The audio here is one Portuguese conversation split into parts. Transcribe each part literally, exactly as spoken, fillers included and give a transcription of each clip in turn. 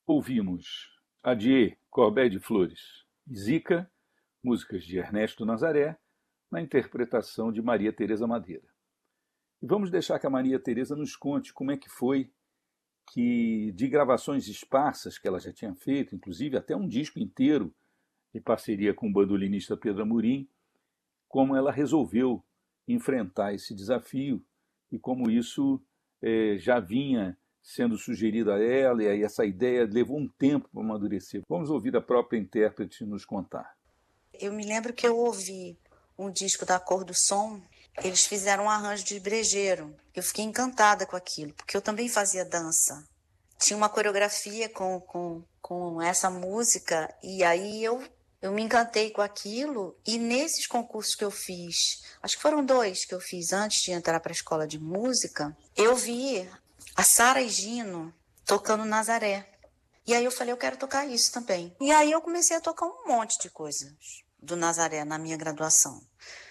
Ouvimos Adieu, Corbeil de Flores e Zica, músicas de Ernesto Nazaré, na interpretação de Maria Tereza Madeira. E vamos deixar que a Maria Tereza nos conte como é que foi que, de gravações esparsas que ela já tinha feito, inclusive até um disco inteiro, em parceria com o bandolinista Pedro Amorim, como ela resolveu enfrentar esse desafio e como isso eh, já vinha sendo sugerido a ela, e aí essa ideia levou um tempo para amadurecer. Vamos ouvir a própria intérprete nos contar. Eu me lembro que eu ouvi um disco da Cor do Som, eles fizeram um arranjo de brejeiro. Eu fiquei encantada com aquilo, porque eu também fazia dança. Tinha uma coreografia com, com, com essa música, e aí eu, eu me encantei com aquilo, e nesses concursos que eu fiz, acho que foram dois que eu fiz antes de entrar para a escola de música, eu vi a Sara e Gino tocando Nazaré. E aí eu falei, eu quero tocar isso também. E aí eu comecei a tocar um monte de coisas do Nazaré na minha graduação.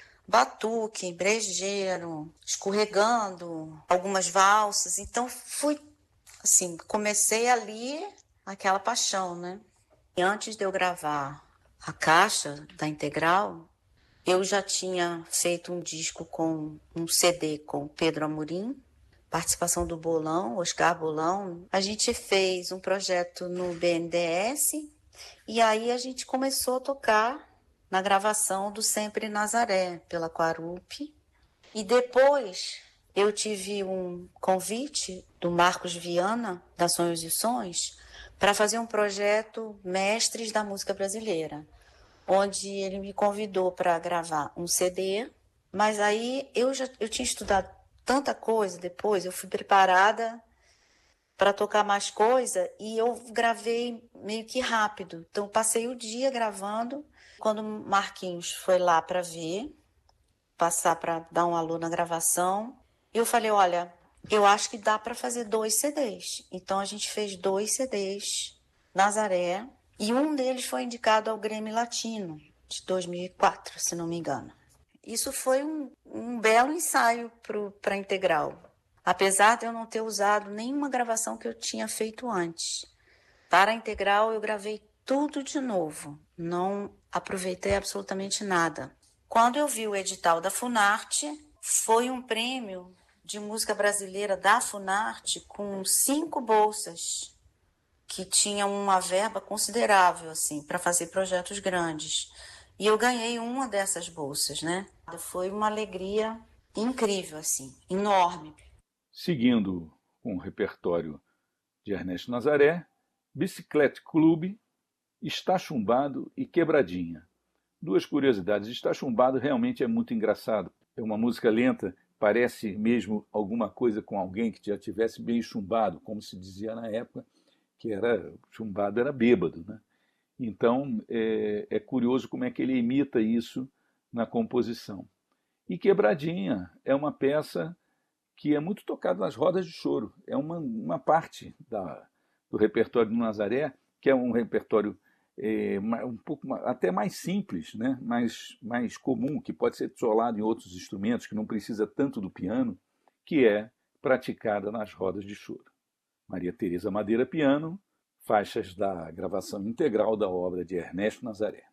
Batuque, brejeiro, escorregando, algumas valsas. Então fui, assim, comecei ali aquela paixão, né? E antes de eu gravar a caixa da Integral, eu já tinha feito um disco com um C D com Pedro Amorim, participação do Bolão, Oscar Bolão. A gente fez um projeto no B N D E S e aí a gente começou a tocar na gravação do Sempre Nazaré, pela Quarup. E depois eu tive um convite do Marcos Viana, da Sonhos e Sons, para fazer um projeto Mestres da Música Brasileira, onde ele me convidou para gravar um C D, mas aí eu já eu tinha estudado tanta coisa depois, eu fui preparada para tocar mais coisa e eu gravei meio que rápido. Então, passei o dia gravando. Quando o Marquinhos foi lá para ver, passar para dar um alô na gravação, eu falei, olha, eu acho que dá para fazer dois C Ds. Então, a gente fez dois C Ds, Nazaré, e um deles foi indicado ao Grêmio Latino, de dois mil e quatro, se não me engano. Isso foi um, um belo ensaio para a Integral, apesar de eu não ter usado nenhuma gravação que eu tinha feito antes. Para a Integral, eu gravei tudo de novo, não aproveitei absolutamente nada. Quando eu vi o edital da Funarte, foi um prêmio de música brasileira da Funarte com cinco bolsas, que tinham uma verba considerável assim, para fazer projetos grandes. E eu ganhei uma dessas bolsas, né? Foi uma alegria incrível, assim, enorme. Seguindo com o repertório de Ernesto Nazaré, Biciclete Clube, Está Chumbado e Quebradinha. Duas curiosidades. Está Chumbado realmente é muito engraçado. É uma música lenta, parece mesmo alguma coisa com alguém que já tivesse bem chumbado, como se dizia na época, que era chumbado era bêbado, né? Então, é, é curioso como é que ele imita isso na composição. E Quebradinha é uma peça que é muito tocada nas rodas de choro. É uma, uma parte da, do repertório do Nazaré, que é um repertório é, um pouco até mais simples, né? mais, mais comum, que pode ser solado em outros instrumentos, que não precisa tanto do piano, que é praticada nas rodas de choro. Maria Tereza Madeira, piano, faixas da gravação integral da obra de Ernesto Nazaré.